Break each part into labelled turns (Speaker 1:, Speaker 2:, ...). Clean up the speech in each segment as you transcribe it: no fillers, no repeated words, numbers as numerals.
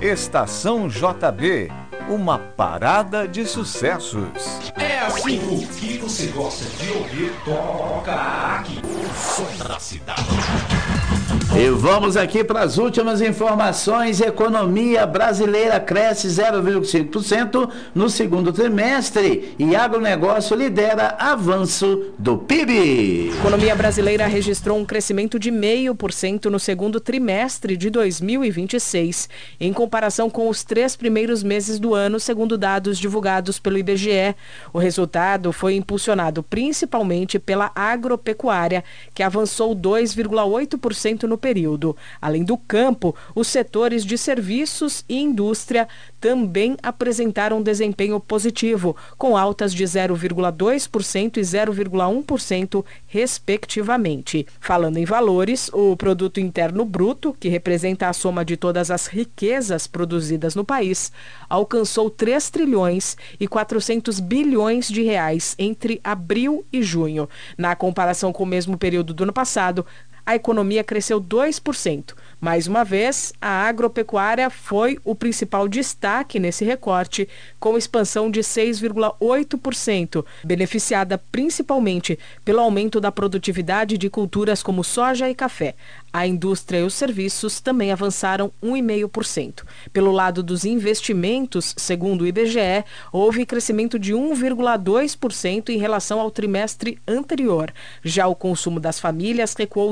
Speaker 1: Estação JB, uma parada de sucessos.
Speaker 2: É assim, o que você gosta de ouvir, toca aqui. O som da cidade.
Speaker 3: E vamos aqui para as últimas informações. Economia brasileira cresce 0,5% no segundo trimestre e agronegócio lidera avanço do PIB.
Speaker 4: A economia brasileira registrou um crescimento de 0,5% no segundo trimestre de 2026, em comparação com os 3 primeiros meses do ano, segundo dados divulgados pelo IBGE. O resultado foi impulsionado principalmente pela agropecuária, que avançou 2,8% no período. Além do campo, os setores de serviços e indústria também apresentaram desempenho positivo, com altas de 0,2% e 0,1%, respectivamente. Falando em valores, o Produto Interno Bruto, que representa a soma de todas as riquezas produzidas no país, alcançou 3 trilhões e 400 bilhões de reais entre abril e junho. Na comparação com o mesmo período do ano passado, a economia cresceu 2%. Mais uma vez, a agropecuária foi o principal destaque nesse recorte, com expansão de 6,8%, beneficiada principalmente pelo aumento da produtividade de culturas como soja e café. A indústria e os serviços também avançaram 1,5%. Pelo lado dos investimentos, segundo o IBGE, houve crescimento de 1,2% em relação ao trimestre anterior. Já o consumo das famílias recuou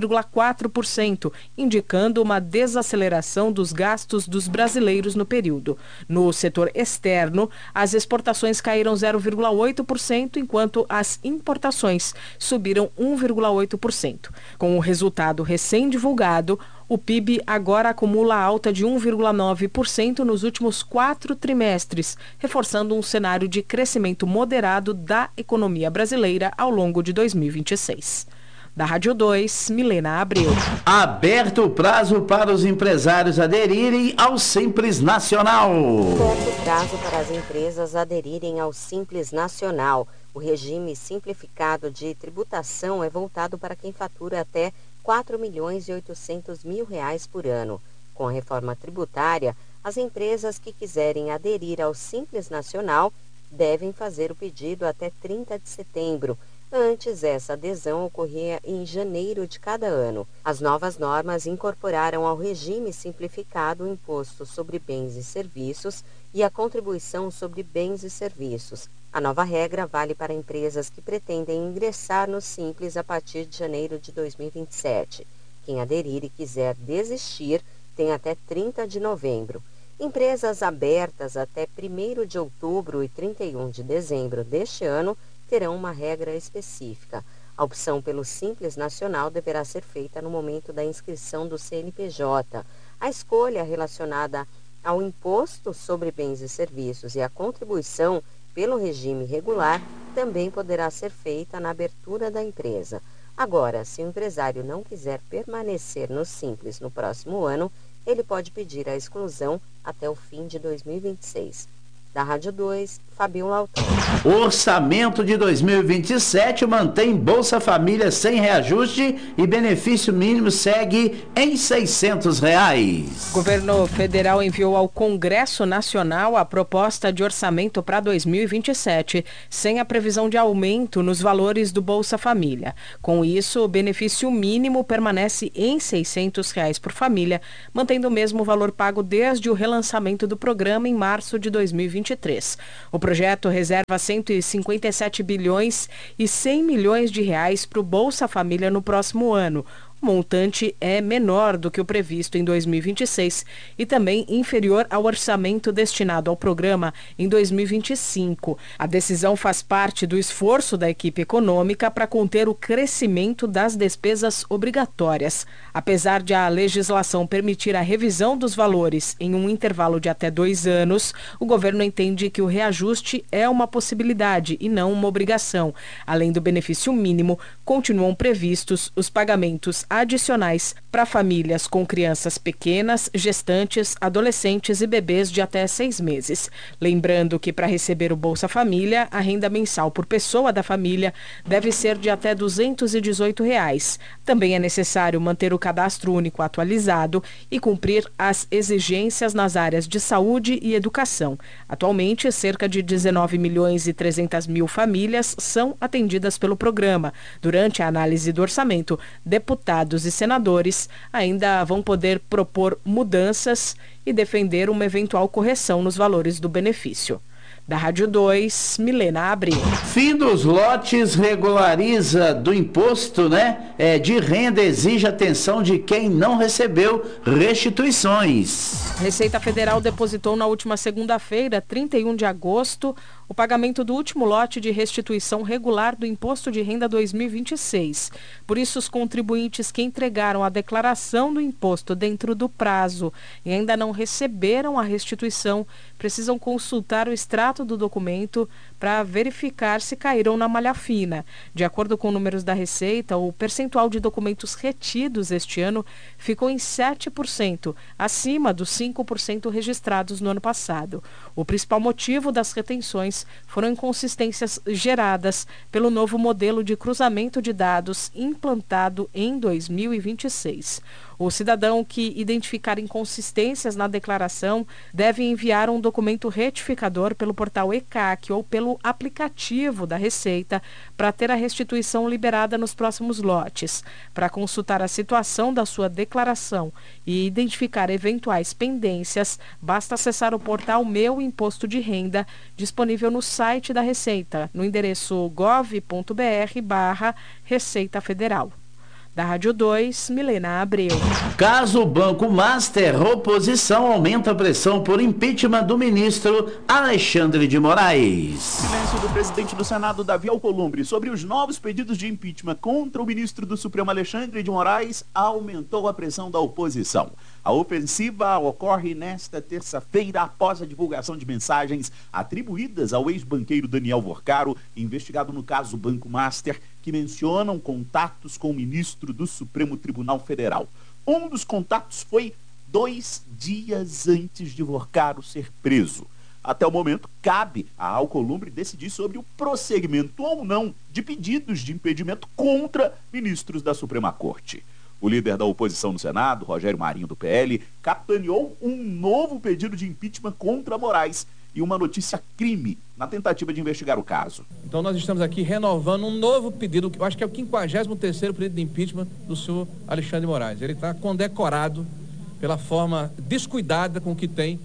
Speaker 4: 0,4%, indicando uma desaceleração dos gastos dos brasileiros no período. No setor externo, as exportações caíram 0,8%, enquanto as importações subiram 1,8%. Com o resultado recém-divulgado, o PIB agora acumula alta de 1,9% nos últimos 4 trimestres, reforçando um cenário de crescimento moderado da economia brasileira ao longo de 2026. Da Rádio 2, Milena Abreu.
Speaker 3: Aberto o prazo para os empresários aderirem ao Simples Nacional.
Speaker 5: Aberto o prazo para as empresas aderirem ao Simples Nacional. O regime simplificado de tributação é voltado para quem fatura até R$ 4.800.000 por ano. Com a reforma tributária, as empresas que quiserem aderir ao Simples Nacional devem fazer o pedido até 30 de setembro. Antes, essa adesão ocorria em janeiro de cada ano. As novas normas incorporaram ao regime simplificado o imposto sobre bens e serviços e a contribuição sobre bens e serviços. A nova regra vale para empresas que pretendem ingressar no Simples a partir de janeiro de 2027. Quem aderir e quiser desistir tem até 30 de novembro. Empresas abertas até 1º de outubro e 31 de dezembro deste ano terão uma regra específica. A opção pelo Simples Nacional deverá ser feita no momento da inscrição do CNPJ. A escolha relacionada ao imposto sobre bens e serviços e a contribuição pelo regime regular também poderá ser feita na abertura da empresa. Agora, se o empresário não quiser permanecer no Simples no próximo ano, ele pode pedir a exclusão até o fim de 2026. Da Rádio 2, Fabio Lautão.
Speaker 3: O orçamento de 2027 mantém Bolsa Família sem reajuste e benefício mínimo segue em R$ 600.
Speaker 4: O governo federal enviou ao Congresso Nacional a proposta de orçamento para 2027, sem a previsão de aumento nos valores do Bolsa Família. Com isso, o benefício mínimo permanece em R$ 600 por família, mantendo o mesmo valor pago desde o relançamento do programa em março de 2023. O projeto reserva 157 bilhões e 100 milhões de reais para o Bolsa Família no próximo ano. O montante é menor do que o previsto em 2026 e também inferior ao orçamento destinado ao programa em 2025. A decisão faz parte do esforço da equipe econômica para conter o crescimento das despesas obrigatórias. Apesar de a legislação permitir a revisão dos valores em um intervalo de até 2 anos, o governo entende que o reajuste é uma possibilidade e não uma obrigação. Além do benefício mínimo, continuam previstos os pagamentos adicionais para famílias com crianças pequenas, gestantes, adolescentes e bebês de até 6 meses. Lembrando que para receber o Bolsa Família, a renda mensal por pessoa da família deve ser de até R$ 218. Também é necessário manter o cadastro único atualizado e cumprir as exigências nas áreas de saúde e educação. Atualmente, cerca de 19.300.000 famílias são atendidas pelo programa. Durante a análise do orçamento, deputados e senadores ainda vão poder propor mudanças e defender uma eventual correção nos valores do benefício. Da Rádio 2, Milena Abreu.
Speaker 3: Fim dos lotes regulariza do imposto, de renda, exige atenção de quem não recebeu restituições.
Speaker 4: A Receita Federal depositou na última segunda-feira, 31 de agosto, o pagamento do último lote de restituição regular do Imposto de Renda 2026. Por isso, os contribuintes que entregaram a declaração do imposto dentro do prazo e ainda não receberam a restituição precisam consultar o extrato do documento para verificar se caíram na malha fina. De acordo com números da Receita, o percentual de documentos retidos este ano ficou em 7%, acima dos 5% registrados no ano passado. O principal motivo das retenções foram inconsistências geradas pelo novo modelo de cruzamento de dados implantado em 2026. O cidadão que identificar inconsistências na declaração deve enviar um documento retificador pelo portal ECAC ou pelo aplicativo da Receita para ter a restituição liberada nos próximos lotes. Para consultar a situação da sua declaração e identificar eventuais pendências, basta acessar o portal Meu Imposto de Renda, disponível no site da Receita, no endereço gov.br/Receita Federal. Da Rádio 2, Milena Abreu.
Speaker 3: Caso Banco Master, oposição aumenta a pressão por impeachment do ministro Alexandre de Moraes.
Speaker 6: Silêncio do presidente do Senado, Davi Alcolumbre, sobre os novos pedidos de impeachment contra o ministro do Supremo Alexandre de Moraes aumentou a pressão da oposição. A ofensiva ocorre nesta terça-feira após a divulgação de mensagens atribuídas ao ex-banqueiro Daniel Vorcaro, investigado no caso Banco Master, que mencionam contatos com o ministro do Supremo Tribunal Federal. Um dos contatos foi 2 dias antes de Vorcaro ser preso. Até o momento, cabe a Alcolumbre decidir sobre o prosseguimento ou não de pedidos de impedimento contra ministros da Suprema Corte. O líder da oposição no Senado, Rogério Marinho, do PL, capitaneou um novo pedido de impeachment contra Moraes e uma notícia crime na tentativa de investigar o caso.
Speaker 7: Então nós estamos aqui renovando um novo pedido, eu acho que é o 53º pedido de impeachment do senhor Alexandre de Moraes. Ele está condecorado pela forma descuidada com que tem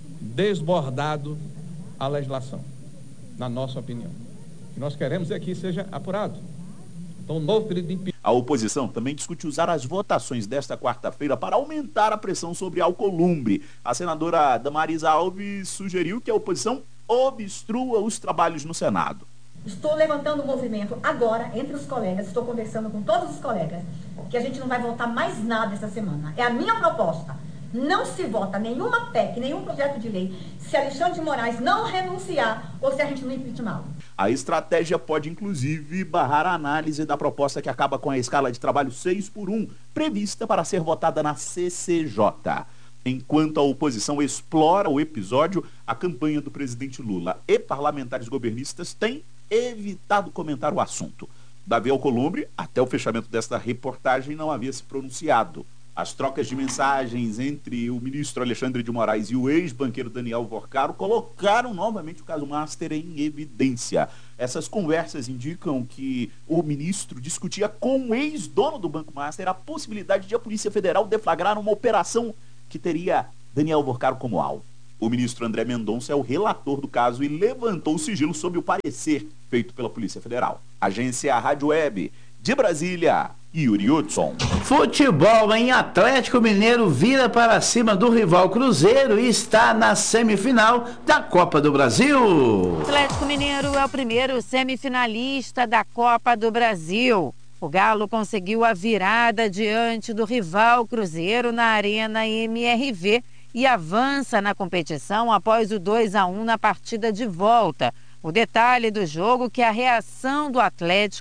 Speaker 7: desbordado a legislação, na nossa opinião. O que nós queremos é que seja apurado. Então, um novo pedido de impeachment.
Speaker 6: A oposição também discute usar as votações desta quarta-feira para aumentar a pressão sobre Alcolumbre. A senadora Damaris Alves sugeriu que a oposição obstrua os trabalhos no Senado.
Speaker 8: Estou levantando um movimento agora entre os colegas, estou conversando com todos os colegas, que a gente não vai votar mais nada essa semana. É a minha proposta. Não se vota nenhuma PEC, nenhum projeto de lei, se Alexandre de Moraes não renunciar ou se a gente não impeachmentá-lo.
Speaker 6: A estratégia pode, inclusive, barrar a análise da proposta que acaba com a escala de trabalho 6x1, prevista para ser votada na CCJ. Enquanto a oposição explora o episódio, a campanha do presidente Lula e parlamentares governistas têm evitado comentar o assunto. Davi Alcolumbre, até o fechamento desta reportagem, não havia se pronunciado. As trocas de mensagens entre o ministro Alexandre de Moraes e o ex-banqueiro Daniel Vorcaro colocaram novamente o caso Master em evidência. Essas conversas indicam que o ministro discutia com o ex-dono do Banco Master a possibilidade de a Polícia Federal deflagrar uma operação que teria Daniel Vorcaro como alvo. O ministro André Mendonça é o relator do caso e levantou o sigilo sob o parecer feito pela Polícia Federal. Agência Rádio Web, de Brasília, Yuri Hudson.
Speaker 3: Futebol em Atlético Mineiro vira para cima do rival Cruzeiro e está na semifinal da Copa do Brasil.
Speaker 9: O Atlético Mineiro é o primeiro semifinalista da Copa do Brasil. O Galo conseguiu a virada diante do rival Cruzeiro na Arena MRV e avança na competição após o 2-1 na partida de volta. O detalhe do jogo é que a reação do Atlético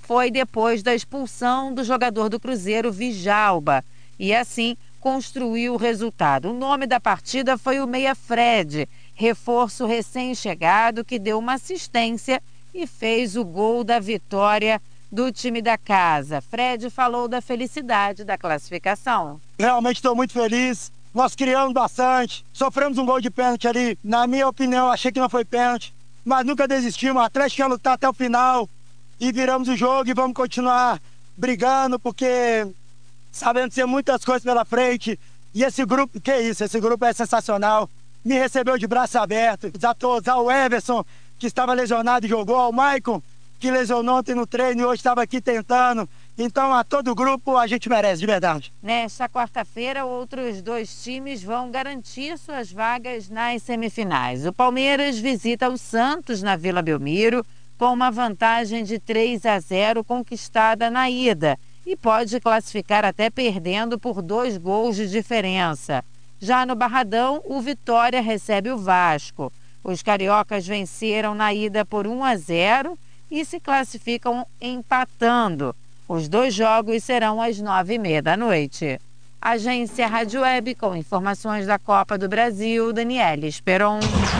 Speaker 9: foi depois da expulsão do jogador do Cruzeiro, Djalma, e assim construiu o resultado. O nome da partida foi o meia Fred, reforço recém-chegado que deu uma assistência e fez o gol da vitória do time da casa. Fred falou da felicidade da classificação.
Speaker 10: Realmente estou muito feliz. Nós criamos bastante, sofremos um gol de pênalti ali. Na minha opinião, achei que não foi pênalti, mas nunca desistimos. O Atlético ia lutar até o final e viramos o jogo e vamos continuar brigando, porque sabendo que tem muitas coisas pela frente. E esse grupo, que isso, esse grupo é sensacional. Me recebeu de braço aberto. Ao Everson, que estava lesionado e jogou, ao Maicon, que lesionou ontem no treino e hoje estava aqui tentando. Então, a todo o grupo, a gente merece, de verdade.
Speaker 9: Nesta quarta-feira, outros 2 times vão garantir suas vagas nas semifinais. O Palmeiras visita o Santos na Vila Belmiro, com uma vantagem de 3-0 conquistada na ida, e pode classificar até perdendo por 2 gols de diferença. Já no Barradão, o Vitória recebe o Vasco. Os cariocas venceram na ida por 1-0 e se classificam empatando. Os 2 jogos serão às 9h30 da noite. Agência Rádio Web, com informações da Copa do Brasil, Daniele Esperon.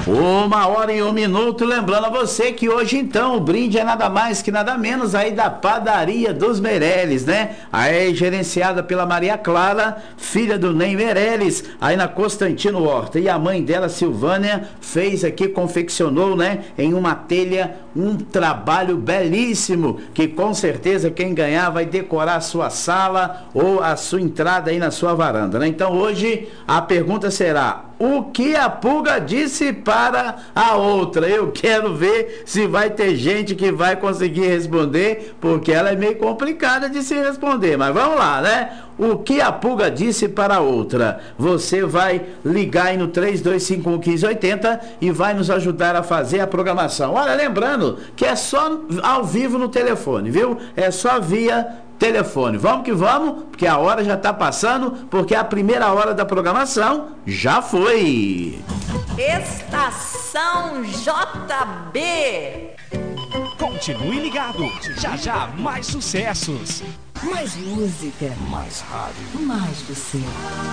Speaker 3: 1h01. Lembrando a você que hoje, então, o brinde é nada mais que nada menos aí da Padaria dos Meirelles, né? Aí gerenciada pela Maria Clara, filha do Ney Meirelles, aí na Constantino Horta. E a mãe dela, Silvânia, fez aqui, confeccionou, né, em uma telha, um trabalho belíssimo, que com certeza quem ganhar vai decorar a sua sala ou a sua entrada aí na sua varanda, né? Então hoje a pergunta será: o que a pulga disse para a outra? Eu quero ver se vai ter gente que vai conseguir responder, porque ela é meio complicada de se responder, mas vamos lá, né? O que a pulga disse para a outra? Você vai ligar aí no 3251-1580 e vai nos ajudar a fazer a programação. Olha, lembrando que é só ao vivo no telefone, viu? É só via telefone. Vamos que vamos, porque a hora já está passando, porque a primeira hora da programação já foi.
Speaker 11: Estação JB.
Speaker 2: Continue ligado. Já já mais sucessos.
Speaker 11: Mais música.
Speaker 2: Mais rádio.
Speaker 11: Mais você.